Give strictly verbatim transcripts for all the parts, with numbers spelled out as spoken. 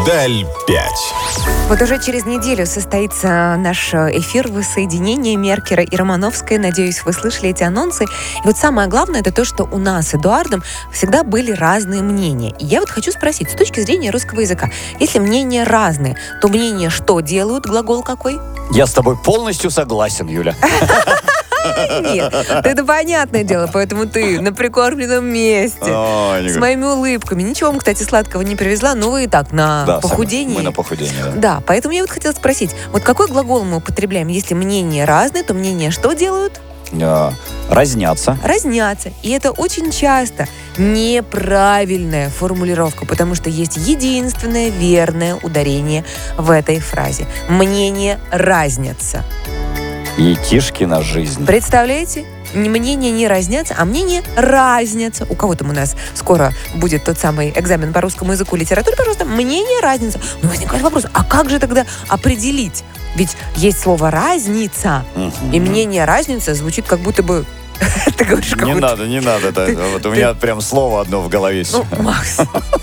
Даль пять. Вот уже через неделю состоится наш эфир «Воссоединение» Меркера и Романовской. Надеюсь, вы слышали эти анонсы. И вот самое главное, это то, что у нас с Эдуардом всегда были разные мнения. И я вот хочу спросить, с точки зрения русского языка, если мнения разные, то мнение что делают, глагол какой? Я с тобой полностью согласен, Юля. Нет, это понятное дело, поэтому ты на прикормленном месте, Ой, с моими улыбками. Ничего вам, кстати, сладкого не привезла, но вы и так на Да, похудении. мы на похудении, да. Да, поэтому я вот хотела спросить, вот какой глагол мы употребляем? Если мнения разные, то мнения что делают? А, Разнятся. Разнятся. И это очень часто неправильная формулировка, потому что есть единственное верное ударение в этой фразе. Мнения разнятся. Етишкина жизнь. Представляете? Мнения не разнятся, а мнения разнятся. У кого там у нас скоро будет тот самый экзамен по русскому языку и литературе, пожалуйста, мнения разнятся. Но возникает вопрос, а как же тогда определить? Ведь есть слово «разница», и мнение «разница» звучит как будто бы... Ты говоришь, как Не будто... надо, не надо. это- Ты- Вот у ты- меня прям слово одно в голове. Ну, Макс,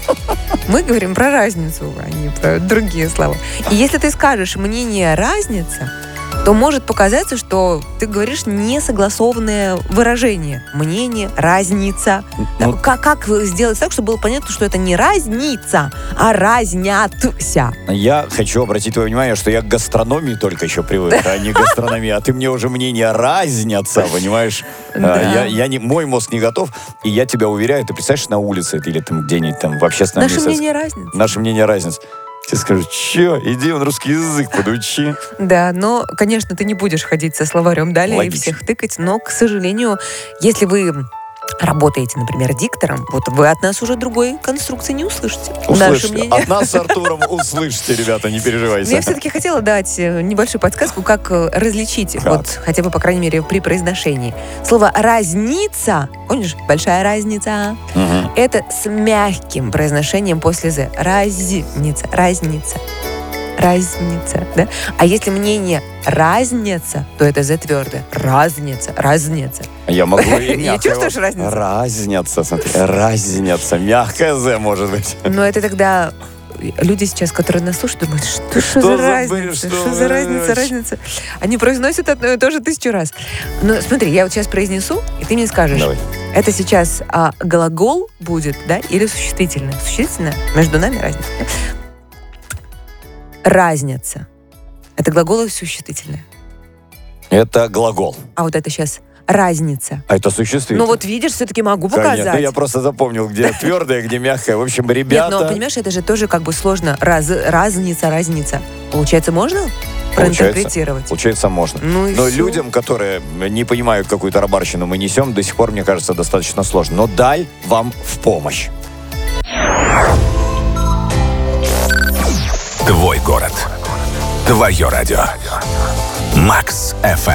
мы говорим про разницу, а не про другие слова. И если ты скажешь «мнение разница», то может показаться, что ты говоришь несогласованное выражение. Мнение, разница. Ну, как, как сделать так, чтобы было понятно, что это не разница, а разнятся? Я хочу обратить твое внимание, что я к гастрономии только еще привык, а не к гастрономии. А ты мне уже мнение разнятся, понимаешь? Да. А, Я, я не, мой мозг не готов, и я тебя уверяю, ты представляешь, на улице или там где-нибудь там в общественном Наше месте. мнение разница. Наше мнение разница. Тебе скажу, че, иди он русский язык подучи. Да, но, конечно, ты не будешь ходить со словарем далее и Логично. всех тыкать, но, к сожалению, если вы работаете, например, диктором, вот вы от нас уже другой конструкции не услышите. Наше Услышите. мнение. От нас с Артуром услышите, ребята, не переживайте. Я все-таки хотела дать э, небольшую подсказку, как э, различить, Как? вот хотя бы, по крайней мере, при произношении. Слово «разница», помнишь, большая разница, Мгм. это с мягким произношением после «з». Разница, разница, разница, да? А если мнение разнится, то это «з» твердое. Разница, разница. Я могу и Не мягкое. чувствуешь разницу? Разница, смотри. Разница. Мягкое «з» может быть. Но это тогда люди сейчас, которые нас слушают, думают, что, что, Что за за разница, бред, что, что за вы- разница, разница. Они произносят одно и то же тысячу раз. Но смотри, я вот сейчас произнесу, и ты мне скажешь, Давай. это сейчас а, глагол будет, да, или существительное? Существительное? Между нами разница. да? Разница. Это глагол или существительное? Это глагол. А вот это сейчас разница. А это существительное. Ну вот видишь, все-таки могу Конечно. показать. Я просто запомнил, где твердое, где мягкое. В общем, Нет, ребята... но понимаешь, это же тоже как бы сложно. Раз, разница, разница. Получается, можно Получается. проинтерпретировать? Получается, можно. Ну и Но всё. людям, которые не понимают какую-то рабарщину мы несем, до сих пор, мне кажется, достаточно сложно. Но Даль вам в помощь. Твой город. Твое радио. Макс эф эм.